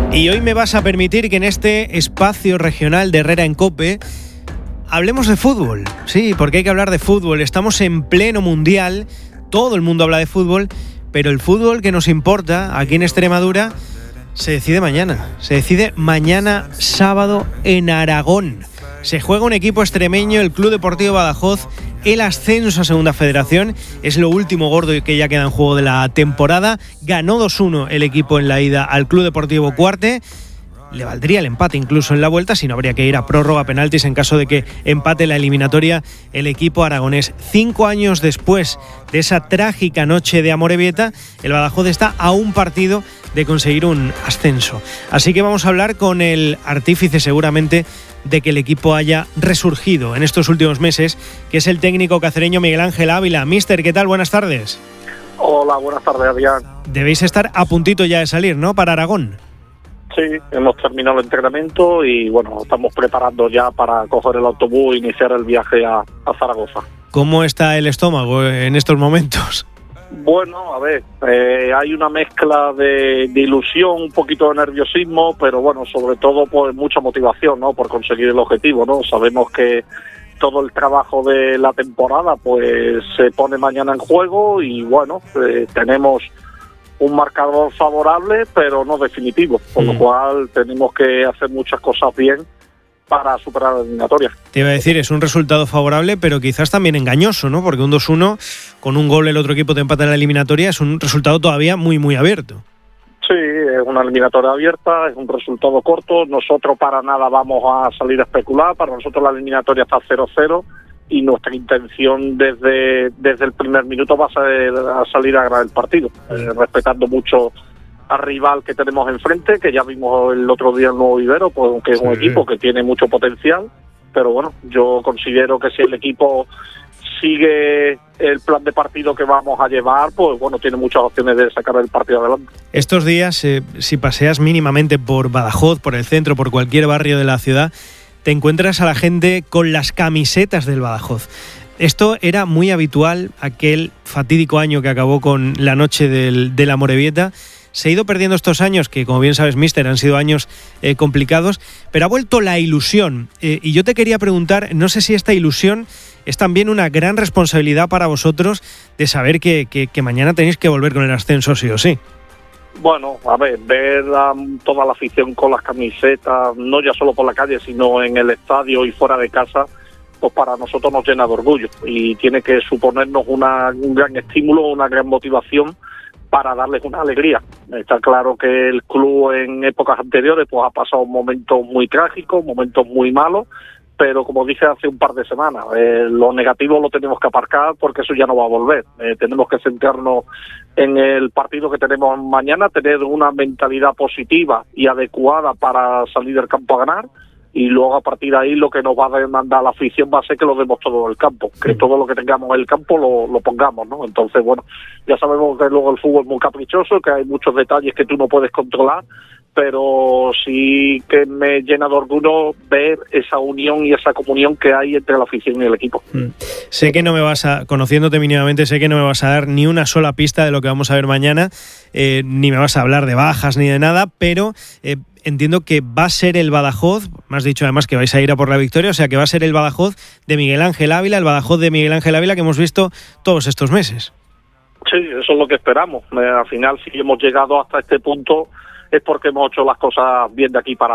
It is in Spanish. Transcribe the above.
Y hoy me vas a permitir que en este espacio regional de Herrera en COPE hablemos de fútbol. Sí, porque hay que hablar de fútbol. Estamos en pleno mundial, todo el mundo habla de fútbol, pero el fútbol que nos importa aquí en Extremadura se decide mañana. Se decide mañana sábado en Aragón. Se juega un equipo extremeño, el Club Deportivo Badajoz, el ascenso a Segunda Federación. Es lo último gordo que ya queda en juego de la temporada. Ganó 2-1 el equipo en la ida al Club Deportivo Cuarte. Le valdría el empate incluso en la vuelta, si no habría que ir a prórroga, penaltis en caso de que empate la eliminatoria el equipo aragonés. 5 años después de esa trágica noche de Amorebieta, el Badajoz está a un partido de conseguir un ascenso. Así que vamos a hablar con el artífice seguramente de que el equipo haya resurgido en estos últimos meses, que es el técnico cacereño Miguel Ángel Ávila. Mister, ¿qué tal? Buenas tardes. Hola, buenas tardes, Adrián. Debéis estar a puntito ya de salir, ¿no?, para Aragón. Sí, hemos terminado el entrenamiento y bueno, estamos preparando ya para coger el autobús e iniciar el viaje a Zaragoza. ¿Cómo está el estómago en estos momentos? Bueno, a ver, hay una mezcla de ilusión, un poquito de nerviosismo, pero bueno, sobre todo pues mucha motivación, ¿no?, por conseguir el objetivo, ¿no? Sabemos que todo el trabajo de la temporada pues se pone mañana en juego y bueno, tenemos un marcador favorable, pero no definitivo, por lo cual tenemos que hacer muchas cosas bien para superar la eliminatoria. Te iba a decir, es un resultado favorable, pero quizás también engañoso, ¿no? Porque un 2-1, con un gol el otro equipo te empata en la eliminatoria, es un resultado todavía muy, muy abierto. Sí, es una eliminatoria abierta, es un resultado corto, nosotros para nada vamos a salir a especular, para nosotros la eliminatoria está 0-0, y nuestra intención desde el primer minuto va a salir a ganar el partido, respetando mucho al rival que tenemos enfrente, que ya vimos el otro día en Nuevo Vivero, pues que es un equipo que tiene mucho potencial, pero bueno, yo considero que si el equipo sigue el plan de partido que vamos a llevar, pues bueno, tiene muchas opciones de sacar el partido adelante. Estos días, si paseas mínimamente por Badajoz, por el centro, por cualquier barrio de la ciudad, te encuentras a la gente con las camisetas del Badajoz. Esto era muy habitual aquel fatídico año que acabó con la noche de la Amorebieta. Se ha ido perdiendo estos años, que como bien sabes, mister, han sido años complicados, pero ha vuelto la ilusión. Y yo te quería preguntar, no sé si esta ilusión es también una gran responsabilidad para vosotros de saber que mañana tenéis que volver con el ascenso sí o sí. Bueno, a ver toda la afición con las camisetas, no ya solo por la calle, sino en el estadio y fuera de casa, pues para nosotros nos llena de orgullo y tiene que suponernos un gran estímulo, una gran motivación para darles una alegría. Está claro que el club en épocas anteriores pues ha pasado momentos muy trágicos, momentos muy malos, pero como dije hace un par de semanas, lo negativo lo tenemos que aparcar porque eso ya no va a volver. Tenemos que centrarnos en el partido que tenemos mañana, tener una mentalidad positiva y adecuada para salir del campo a ganar, y luego a partir de ahí lo que nos va a demandar la afición va a ser que lo demos todo en el campo, que todo lo que tengamos en el campo lo pongamos, ¿no? Entonces, bueno, ya sabemos que luego el fútbol es muy caprichoso, que hay muchos detalles que tú no puedes controlar, pero sí que me llena de orgullo ver esa unión y esa comunión que hay entre la afición y el equipo. Sé que no me vas a, conociéndote mínimamente, sé que no me vas a dar ni una sola pista de lo que vamos a ver mañana, ni me vas a hablar de bajas ni de nada, pero entiendo que va a ser el Badajoz, me has dicho además que vais a ir a por la victoria, o sea que va a ser el Badajoz de Miguel Ángel Ávila, el Badajoz de Miguel Ángel Ávila que hemos visto todos estos meses. Sí, eso es lo que esperamos. Al final, si hemos llegado hasta este punto, es porque hemos hecho las cosas bien de aquí para